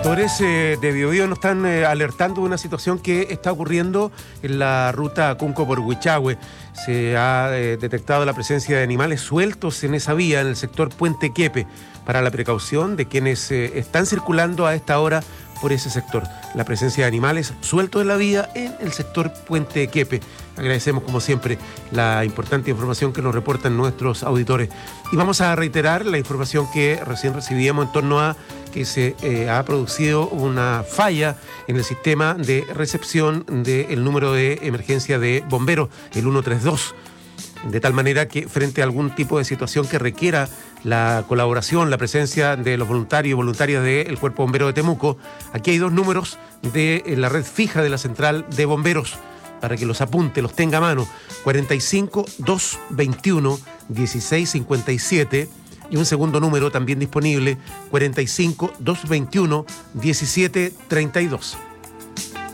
Sectores de Biobío nos están alertando de una situación que está ocurriendo en la ruta Cunco por Huichahue. Se ha detectado la presencia de animales sueltos en esa vía, en el sector Puente Quepe, para la precaución de quienes están circulando a esta hora por ese sector. La presencia de animales sueltos en la vía en el sector Puente Quepe. Agradecemos, como siempre, la importante información que nos reportan nuestros auditores. Y vamos a reiterar la información que recién recibíamos en torno a que se ha producido una falla en el sistema de recepción del número de emergencia de bomberos, el 132. De tal manera que frente a algún tipo de situación que requiera la colaboración, la presencia de los voluntarios y voluntarias del Cuerpo Bombero de Temuco, aquí hay dos números de la red fija de la central de bomberos, para que los apunte, los tenga a mano: 45 221 1657, y un segundo número también disponible, 45 221 1732.